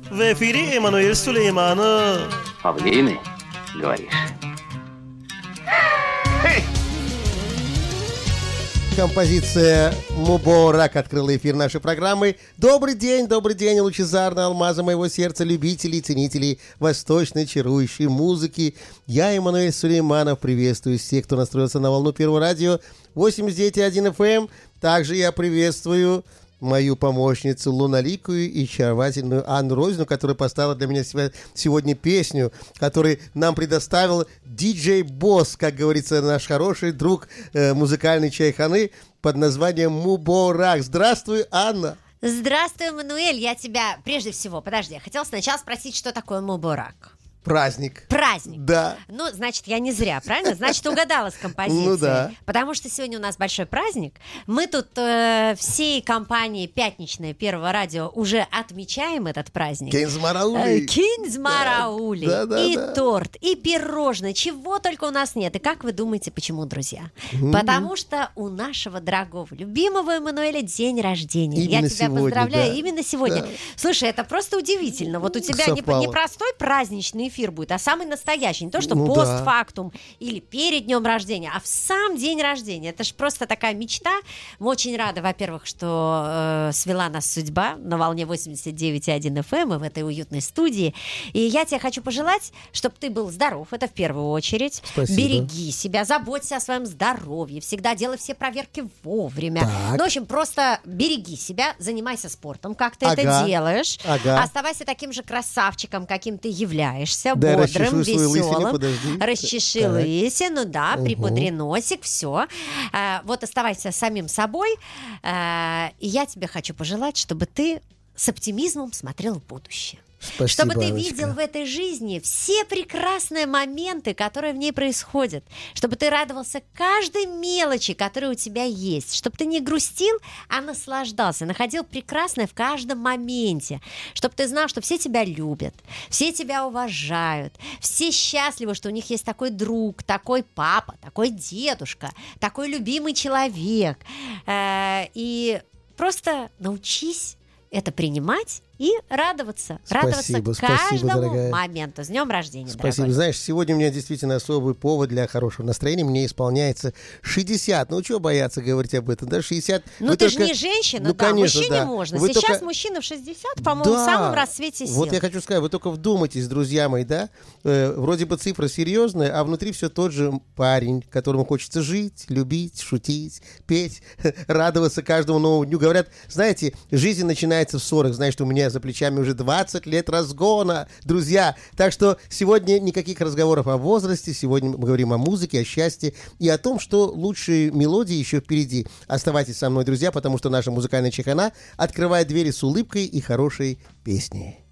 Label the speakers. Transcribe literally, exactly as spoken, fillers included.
Speaker 1: В эфире Эммануэль Сулейманов.
Speaker 2: Павлины, говоришь?
Speaker 3: Композиция «Муборак» открыла эфир нашей программы. Добрый день, добрый день, лучезарные алмазы моего сердца, любителей, ценителей восточной чарующей музыки. Я, Эммануэль Сулейманов, приветствую всех, кто настроился на волну Первого радио восемьдесят девять и один эф эм. Также я приветствую мою помощницу луналикую и очаровательную Анну Розину, которая поставила для меня сегодня песню, которую нам предоставил диджей Босс, как говорится, наш хороший друг э, музыкальный чайханы под названием «Муборак». Здравствуй, Анна!
Speaker 4: Здравствуй, Эммануэль. Я тебя прежде всего, подожди, я хотела сначала спросить, что такое муборак.
Speaker 3: Праздник.
Speaker 4: Праздник.
Speaker 3: Да.
Speaker 4: Ну, значит, я не зря, правильно? Значит, угадала с композицией.
Speaker 3: Ну да.
Speaker 4: Потому что сегодня у нас большой праздник. Мы тут э, всей компанией «Пятничное Первого радио» уже отмечаем этот праздник.
Speaker 3: Кинзмараули.
Speaker 4: Э, Кинзмараули.
Speaker 3: Да, да,
Speaker 4: и
Speaker 3: да.
Speaker 4: торт, и пирожные. Чего только у нас нет. И как вы думаете, почему, друзья? Mm-hmm. Потому что у нашего дорогого, любимого Эммануэля день рождения.
Speaker 3: Именно
Speaker 4: я тебя
Speaker 3: сегодня,
Speaker 4: поздравляю.
Speaker 3: да.
Speaker 4: Именно сегодня.
Speaker 3: Да.
Speaker 4: Слушай, это просто удивительно. Вот у тебя не, не простой праздничный эфир будет, а самый настоящий. Не то, что
Speaker 3: ну,
Speaker 4: постфактум да. или перед днем рождения, а в сам день рождения. Это же просто такая мечта. Мы очень рады, во-первых, что э, свела нас судьба на волне восемьдесят девять и один эф эм и в этой уютной студии. И я тебе хочу пожелать, чтобы ты был здоров. Это в первую очередь.
Speaker 3: Спасибо.
Speaker 4: Береги себя, заботься о своем здоровье. Всегда делай все проверки вовремя.
Speaker 3: Так.
Speaker 4: Ну, в общем, просто береги себя, занимайся спортом, как ты
Speaker 3: ага.
Speaker 4: это делаешь.
Speaker 3: Ага.
Speaker 4: Оставайся таким же красавчиком, каким ты являешься,
Speaker 3: да,
Speaker 4: бодрым,
Speaker 3: веселым.
Speaker 4: Лысину, расчеши так. лысину, да, угу. припудри носик, все. А, вот оставайся самим собой. А, и я тебе хочу пожелать, чтобы ты с оптимизмом смотрел в будущее.
Speaker 3: Спасибо,
Speaker 4: чтобы ты
Speaker 3: Анечка.
Speaker 4: видел в этой жизни все прекрасные моменты, которые в ней происходят. Чтобы ты радовался каждой мелочи, которая у тебя есть. Чтобы ты не грустил, а наслаждался. Находил прекрасное в каждом моменте. Чтобы ты знал, что все тебя любят, все тебя уважают, все счастливы, что у них есть такой друг, такой папа, такой дедушка, такой любимый человек. И просто научись это принимать и радоваться.
Speaker 3: Спасибо,
Speaker 4: радоваться
Speaker 3: спасибо,
Speaker 4: каждому
Speaker 3: дорогая.
Speaker 4: моменту. С днем рождения,
Speaker 3: Спасибо.
Speaker 4: дорогой.
Speaker 3: Знаешь, сегодня у меня действительно особый повод для хорошего настроения. Мне исполняется шестьдесят. Ну, чего бояться говорить об этом? Да, шестьдесят.
Speaker 4: Ну,
Speaker 3: Вы
Speaker 4: ты
Speaker 3: только...
Speaker 4: же не женщина,
Speaker 3: ну,
Speaker 4: да,
Speaker 3: конечно,
Speaker 4: мужчине
Speaker 3: да.
Speaker 4: можно.
Speaker 3: Вы
Speaker 4: Сейчас
Speaker 3: только...
Speaker 4: мужчина в шестьдесят, по-моему,
Speaker 3: да.
Speaker 4: в самом расцвете сил.
Speaker 3: Вот я хочу сказать, вы только вдумайтесь, друзья мои, да? Э, вроде бы цифра серьезная, а внутри все тот же парень, которому хочется жить, любить, шутить, петь, радоваться каждому новому дню. Говорят, знаете, жизнь начинается в сорок. Знаешь, что у меня за плечами уже двадцать лет разгона, друзья. Так что сегодня никаких разговоров о возрасте, сегодня мы говорим о музыке, о счастье и о том, что лучшие мелодии еще впереди. Оставайтесь со мной, друзья, потому что наша музыкальная чайхана открывает двери с улыбкой и хорошей песней.